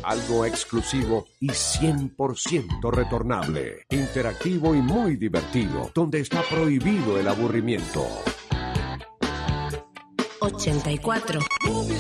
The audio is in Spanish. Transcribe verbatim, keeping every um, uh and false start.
algo exclusivo y cien por ciento retornable, interactivo y muy divertido, donde está prohibido el aburrimiento. ochenta y cuatro